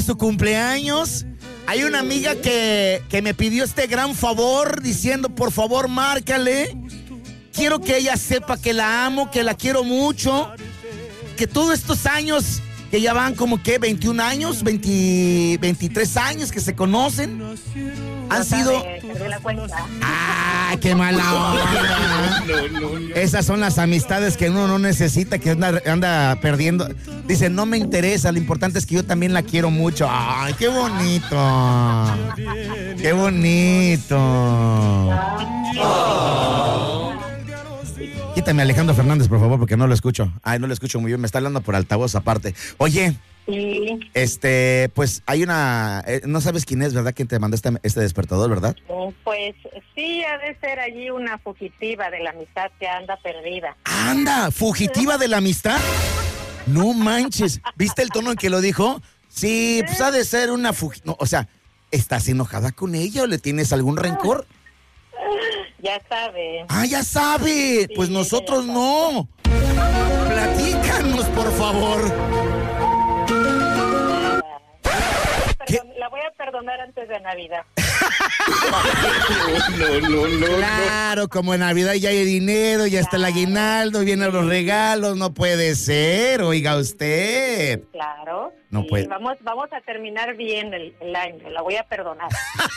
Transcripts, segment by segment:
su cumpleaños. Hay una amiga que me pidió este gran favor diciendo, por favor, márcale. Quiero que ella sepa que la amo, que la quiero mucho, que todos estos años, que ya van como que 21 años, 23 años que se conocen, han sido... ¡Ah, qué mala onda! Esas son las amistades que uno no necesita, que anda perdiendo. Dice, no me interesa, lo importante es que yo también la quiero mucho. ¡Ay, qué bonito! ¡Qué bonito! Quítame a Alejandro Fernández, por favor, porque no lo escucho. Ay, no lo escucho muy bien, me está hablando por altavoz aparte. Oye, Sí. pues hay una... no sabes quién es, ¿verdad? ¿Quién te mandó este despertador, verdad? Pues sí, ha de ser allí una fugitiva de la amistad que anda perdida. ¡Anda! ¿Fugitiva de la amistad? No manches. ¿Viste el tono en que lo dijo? Sí, pues ha de ser una fugitiva. No, o sea, ¿estás enojada con ella o le tienes algún rencor? Ya sabe. ¡Ah, ya sabe! Sí, Pues nosotros ya no. Platícanos, por favor. La voy a perdonar antes de Navidad. Claro, como en Navidad ya hay dinero, ya está el aguinaldo, vienen los regalos, no puede ser, oiga usted. Claro. No Y puede. vamos a terminar bien el año, la voy a perdonar.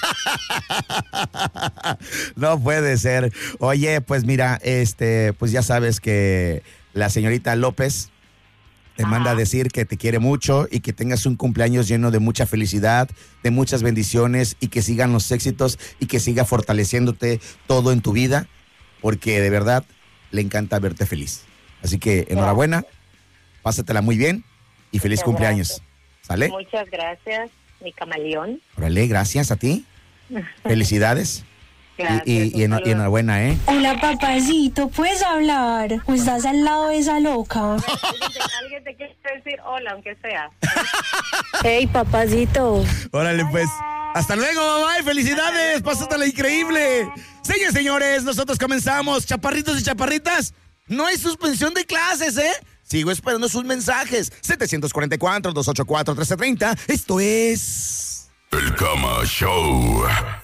No puede ser. Oye, pues mira, pues ya sabes que la señorita López te manda a decir que te quiere mucho y que tengas un cumpleaños lleno de mucha felicidad, de muchas bendiciones y que sigan los éxitos y que siga fortaleciéndote todo en tu vida, porque de verdad le encanta verte feliz. Así que enhorabuena, pásatela muy bien y feliz Muchas cumpleaños. gracias. ¿Sale? Muchas gracias, mi camaleón. Órale, gracias a ti. Felicidades. Gracias. Y enhorabuena, ¿eh? Hola, papacito, ¿puedes hablar? ¿O estás al lado de esa loca? Alguien te quiere decir hola, aunque sea. Hey, papacito. Órale, pues. Hasta luego, mamá, y felicidades. Pásatela increíble. Señores, señores, nosotros comenzamos. Chaparritos y chaparritas, no hay suspensión de clases, ¿eh? Sigo esperando sus mensajes. 744-284-1330. Esto es... El Cama Show.